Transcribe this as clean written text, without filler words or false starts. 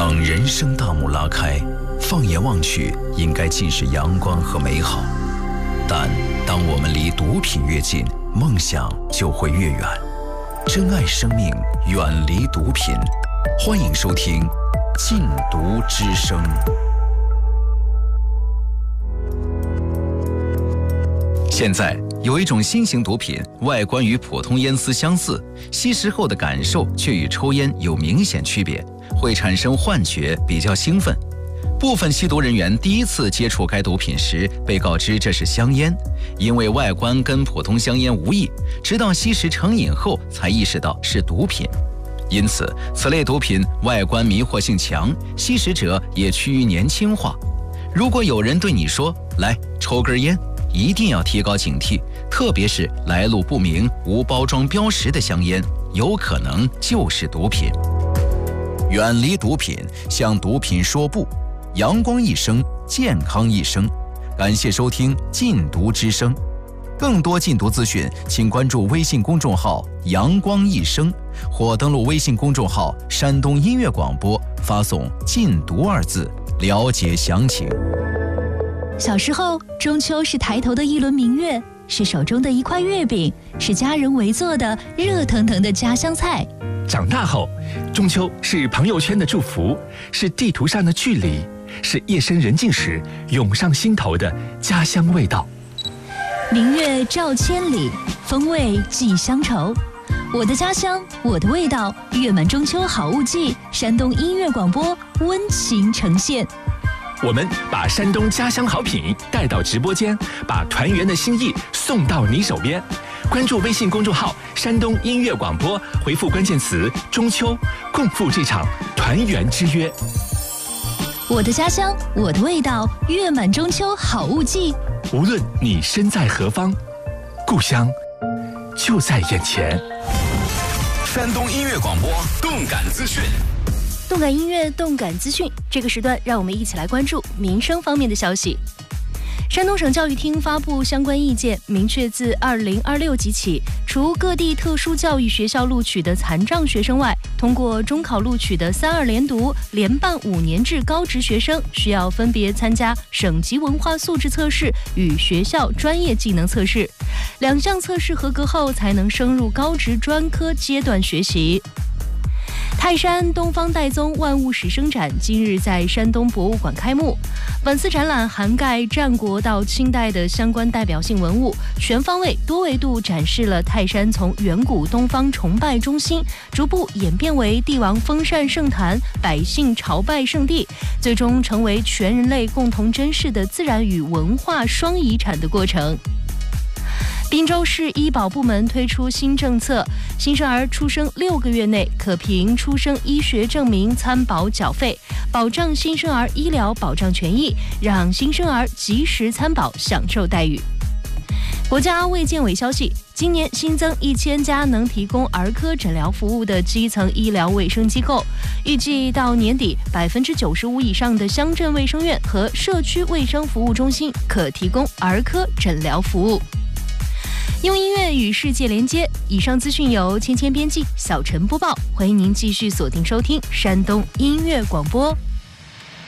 当人生大幕拉开，放眼望去，应该尽是阳光和美好。但当我们离毒品越近，梦想就会越远。珍爱生命，远离毒品。欢迎收听《禁毒之声》。现在有一种新型毒品，外观与普通烟丝相似，吸食后的感受却与抽烟有明显区别，会产生幻觉，比较兴奋。部分吸毒人员第一次接触该毒品时，被告知这是香烟，因为外观跟普通香烟无异，直到吸食成瘾后才意识到是毒品。因此，此类毒品外观迷惑性强，吸食者也趋于年轻化。如果有人对你说“来，抽根烟”，一定要提高警惕，特别是来路不明、无包装标识的香烟，有可能就是毒品。远离毒品，向毒品说不。阳光一生，健康一生。感谢收听《禁毒之声》，更多禁毒资讯，请关注微信公众号“阳光一生”，或登录微信公众号“山东音乐广播”，发送“禁毒”2字，了解详情。 小时候，中秋是抬头的一轮明月，是手中的一块月饼，是家人围坐的热腾腾的家乡菜。 长大后，中秋是朋友圈的祝福，是地图上的距离，是夜深人静时涌上心头的家乡味道。 明月照千里，风味寄乡愁。我的家乡，我的味道，月满中秋好物季，山东音乐广播温情呈现。 我们把山东家乡好品带到直播间，把团圆的心意送到你手边。关注微信公众号“山东音乐广播”，回复关键词“中秋”，共赴这场团圆之约。 我的家乡，我的味道，月满中秋好物季。 无论你身在何方，故乡就在眼前。 山东音乐广播动感资讯。 动感音乐，动感资讯。这个时段，让我们一起来关注民生方面的消息。山东省教育厅发布相关意见，明确自2026级起，除各地特殊教育学校录取的残障学生外，通过中考录取的3-2连读、联办5年制高职学生，需要分别参加省级文化素质测试与学校专业技能测试，2项测试合格后才能升入高职专科阶段学习。泰山东方岱宗万物史生展今日在山东博物馆开幕。本次展览涵盖战国到清代的相关代表性文物，全方位多维度展示了泰山从远古东方崇拜中心逐步演变为帝王封禅圣坛、百姓朝拜圣地，最终成为全人类共同珍视的自然与文化双遗产的过程。滨州市医保部门推出新政策，新生儿出生6个月内可凭出生医学证明参保缴费，保障新生儿医疗保障权益，让新生儿及时参保享受待遇。国家卫健委消息，今年新增1000家能提供儿科诊疗服务的基层医疗卫生机构，预计到年底，95%以上的乡镇卫生院和社区卫生服务中心可提供儿科诊疗服务。用音乐与世界连接。以上资讯由芊芊编辑，小陈播报。欢迎您继续锁定收听山东音乐广播。